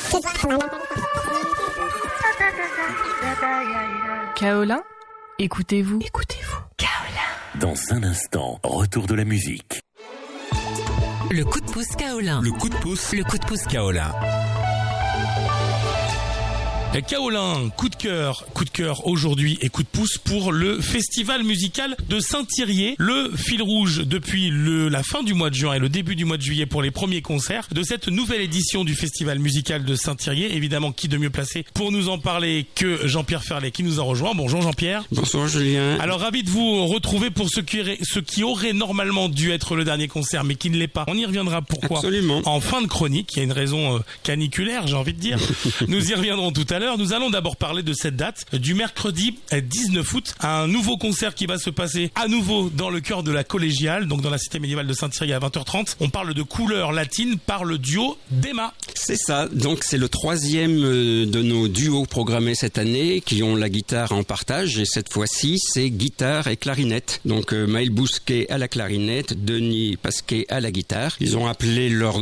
Kaolin, écoutez-vous. Kaolin. Dans un instant, retour de la musique. Le coup de pouce Kaolin. Le coup de pouce. Le coup de pouce Kaolin. Kaolin, coup de cœur aujourd'hui et coup de pouce pour le festival musical de Saint-Thirier. Le fil rouge depuis la fin du mois de juin et le début du mois de juillet pour les premiers concerts de cette nouvelle édition du festival musical de Saint-Thirier. Évidemment, qui de mieux placé pour nous en parler que Jean-Pierre Ferlet qui nous a rejoint. Bonjour Jean-Pierre. Bonsoir Julien. Alors ravi de vous retrouver pour ce qui aurait normalement dû être le dernier concert mais qui ne l'est pas. On y reviendra pourquoi. Absolument. En fin de chronique. Il y a une raison caniculaire, j'ai envie de dire. Nous y reviendrons tout à l'heure. Nous allons d'abord parler de cette date du mercredi 19 août, un nouveau concert qui va se passer à nouveau dans le cœur de la collégiale, donc dans la cité médiévale de Saint-Thierry à 20h30. On parle de couleurs latines par le duo Dema. C'est ça, donc c'est le troisième de nos duos programmés cette année qui ont la guitare en partage et cette fois-ci c'est guitare et clarinette. Donc Maël Bousquet à la clarinette, Denis Pasquet à la guitare. Ils ont appelé leur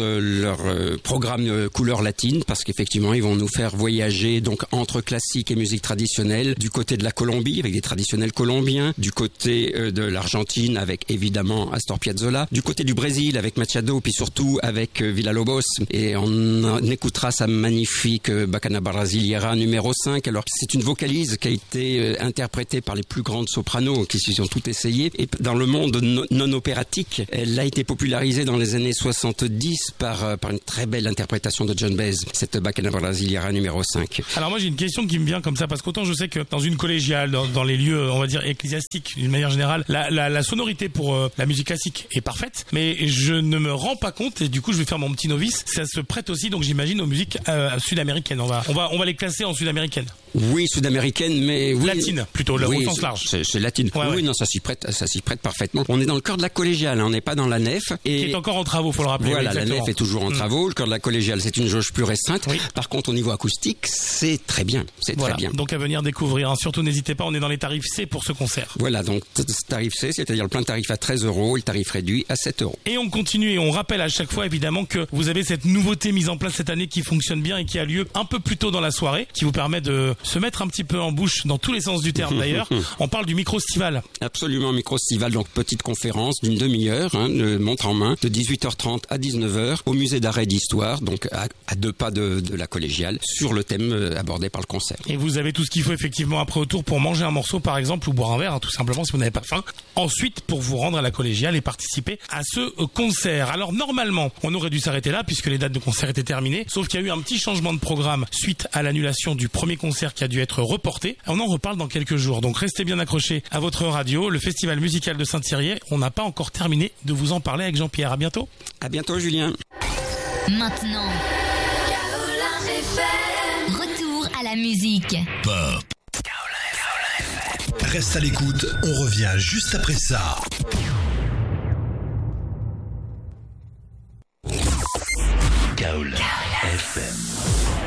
programme couleurs latines parce qu'effectivement ils vont nous faire voyager donc entre classique et musique traditionnelle, du côté de la Colombie avec des traditionnels colombiens, du côté de l'Argentine avec évidemment Astor Piazzolla, du côté du Brésil avec Machado, puis surtout avec Villa-Lobos, et on écoutera sa magnifique Bacana Brasileira numéro 5. Alors c'est une vocalise qui a été interprétée par les plus grandes sopranos qui se sont toutes essayées, et dans le monde non opératique, elle a été popularisée dans les années 70 par une très belle interprétation de John Baez, cette Bacana Brasileira numéro 5. Alors moi j'ai une question qui me vient comme ça, parce qu'autant je sais que dans une collégiale, dans les lieux on va dire ecclésiastiques d'une manière générale, la sonorité pour la musique classique est parfaite, mais je ne me rends pas compte, et du coup je vais faire mon petit novice, ça se prête aussi donc j'imagine aux musiques sud-américaines. On va les classer en sud-américaines. Oui, sud-américaine, mais oui. Latine, plutôt, au sens large. C'est latine. Ouais, oui, ouais. Non, ça s'y prête parfaitement. On est dans le cœur de la collégiale, on n'est pas dans la nef. Qui est encore en travaux, faut le rappeler. Voilà, oui, la nef est toujours en travaux. Le cœur de la collégiale, c'est une jauge plus restreinte. Oui. Par contre, au niveau acoustique, c'est très bien. Très bien. Donc à venir découvrir. Surtout, n'hésitez pas, on est dans les tarifs C pour ce concert. Voilà, donc tarif C, c'est-à-dire le plein tarif à 13 €, le tarif réduit à 7 €. Et on continue et on rappelle à chaque fois évidemment que vous avez cette nouveauté mise en place cette année qui fonctionne bien et qui a lieu un peu plus tôt dans la soirée, qui vous permet de se mettre un petit peu en bouche dans tous les sens du terme d'ailleurs. On parle du micro-stival. Absolument, micro-stival, donc petite conférence d'une demi-heure, montre en main, de 18h30 à 19h au musée d'art et d'histoire, donc à 2 pas de la collégiale, sur le thème abordé par le concert. Et vous avez tout ce qu'il faut effectivement après autour pour manger un morceau par exemple ou boire un verre, tout simplement si vous n'avez pas faim. Ensuite pour vous rendre à la collégiale et participer à ce concert. Alors normalement on aurait dû s'arrêter là puisque les dates de concert étaient terminées, sauf qu'il y a eu un petit changement de programme suite à l'annulation du premier concert qui a dû être reporté. On en reparle dans quelques jours, donc restez bien accrochés à votre radio. Le festival musical de Saint-Thirier, on n'a pas encore terminé de vous en parler avec Jean-Pierre. À bientôt. À bientôt Julien. Maintenant, retour à la musique. Pop. Reste à l'écoute, on revient juste après ça. Kaolin FM.